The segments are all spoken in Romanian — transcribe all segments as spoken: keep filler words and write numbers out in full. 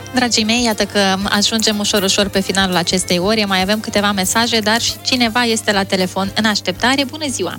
Dragii mei, iată că ajungem ușor, ușor pe finalul acestei ore. Mai avem câteva mesaje, dar și cineva este la telefon în așteptare. Bună ziua!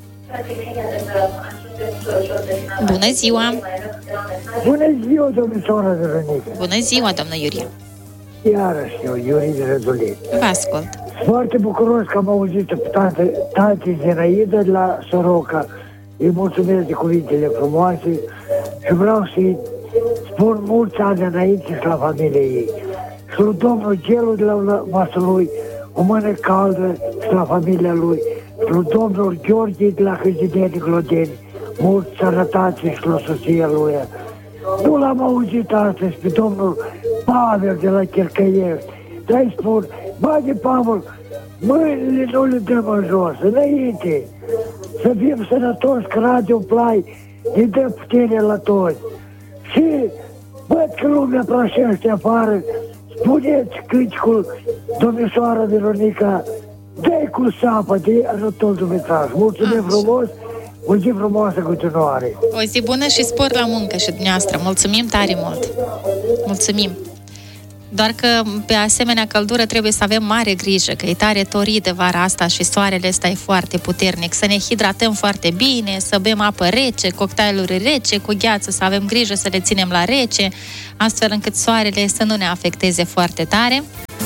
Bună ziua! Bună ziua, domnișoara Veronică! Bună ziua, doamnă Iurie! Iarăși eu, Iurie de Rădulit. Vă ascult. Foarte bucuros că am auzit pe tante, tante Zinaida de la Soroca. Îi mulțumesc de cuvintele frumoase și vreau să-i spun mulți ani înainte și la familia ei. Și lui domnul Gelu de la Vaslui, o mână caldă și la familia lui. Și lui domnul Gheorghe de la Hâzideni Glodeni, mult sănătate și la soția lui. Nu l-am auzit astăzi pe domnul Pavel de la Chercăiești. Dar îi spun, bage Pavel, mâinile nu le dăm în jos, înainte. Să fim sănătoși, că Radio Play ne dă putere la toți. Și văd că lumea prașește afară, spuneți cântecul domnișoara Veronica, dă-i cu sapă de ajutor Dumnezeu. Mulțumim frumos, o zi frumoasă continuare. O zi bună și spor la muncă și dumneavoastră. Mulțumim tare mult. Mulțumim. Doar că pe asemenea căldură trebuie să avem mare grijă, că e tare toridă vara asta și soarele ăsta e foarte puternic. Să ne hidratăm foarte bine, să bem apă rece, cocktailuri rece, cu gheață, să avem grijă să le ținem la rece, astfel încât soarele să nu ne afecteze foarte tare.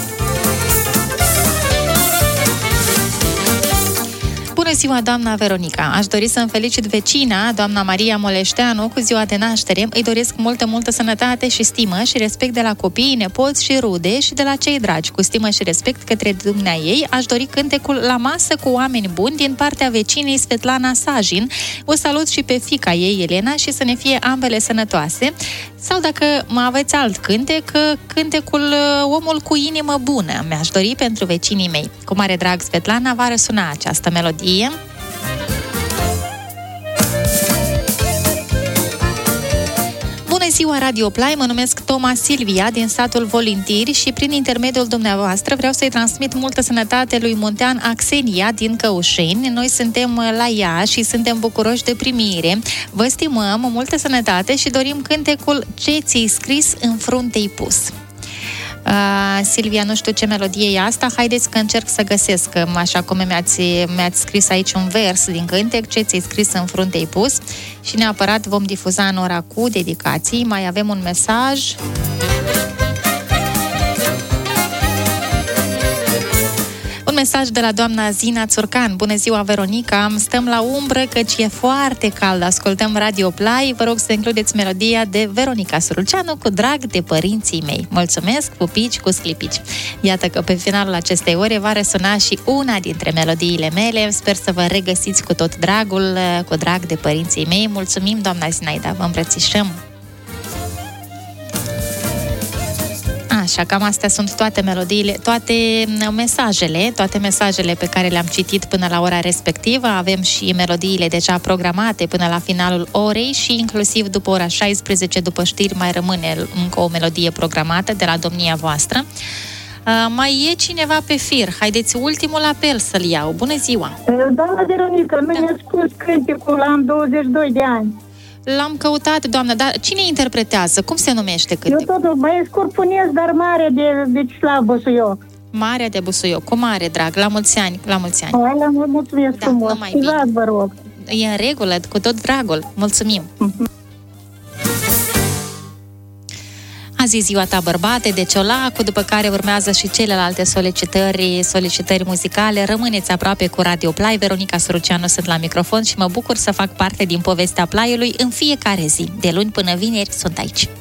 Bună ziua, doamna Veronica! Aș dori să-mi felicit vecina, doamna Maria Moleșteanu, cu ziua de naștere. Îi doresc multă, multă sănătate și stimă și respect de la copii, nepoți și rude și de la cei dragi. Cu stimă și respect către dumnea ei, aș dori cântecul La masă cu oameni buni din partea vecinei Svetlana Sajin. O salut și pe fiica ei, Elena, și să ne fie ambele sănătoase. Sau dacă mă aveți alt cântec, cântecul Omul cu inimă bună mi-aș dori pentru vecinii mei. Cu mare drag, Svetlana, va răsuna această melodie. Bună ziua, Radio Play, mă numesc Toma Silvia din satul Volintiri și prin intermediul dumneavoastră vreau să-i transmit multă sănătate lui Muntean Axenia din Căușeni. Noi suntem la ea și suntem bucuroși de primire. Vă stimăm, multă sănătate și dorim cântecul Ce ți-ai scris în frunte-i pus. Uh, Silvia, nu știu ce melodie e asta, haideți că încerc să găsesc, așa cum mi-ați, mi-ați scris aici un vers din cântec, Ce ți-ai scris în frunte-i pus, și neapărat vom difuza în ora cu dedicații. Mai avem un mesaj. Un mesaj de la doamna Zina Țurcan. Bună ziua, Veronica! Stăm la umbră căci e foarte cald. Ascultăm Radio Play. Vă rog să includeți melodia de Veronica Surulceanu, Cu drag de părinții mei. Mulțumesc, pupici cu sclipici. Iată că pe finalul acestei ore va resona și una dintre melodiile mele. Sper să vă regăsiți cu tot dragul, Cu drag de părinții mei. Mulțumim, doamna Zinaida, vă îmbrățișăm. Așa, cam astea sunt toate melodiile, toate mesajele, toate mesajele pe care le-am citit până la ora respectivă. Avem și melodiile deja programate până la finalul orei și inclusiv după ora șaisprezece, după știri, mai rămâne încă o melodie programată de la domnia voastră. Uh, mai e cineva pe fir. Haideți ultimul apel să-l iau. Bună ziua! Doamna Veronica, nu mi-a spus cântecul, am douăzeci și doi de ani. L-am căutat, doamnă, dar cine interpretează? Cum se numește cântecul? Eu totul mai scurt punesc, dar mare de, de Cislav Busuioc. Marea de Busuioc, cu mare drag, la mulți ani, la mulți ani. Hai, la mulțumesc Da, frumos. numai bine. Vă rog. E în regulă, cu tot dragul. Mulțumim. Uh-huh. Azi e ziua ta, bărbate, de Ciolacu, după care urmează și celelalte solicitări, solicitări muzicale. Rămâneți aproape cu Radio Play. Veronica Surulceanu sunt la microfon și mă bucur să fac parte din povestea Play-ului în fiecare zi. De luni până vineri sunt aici.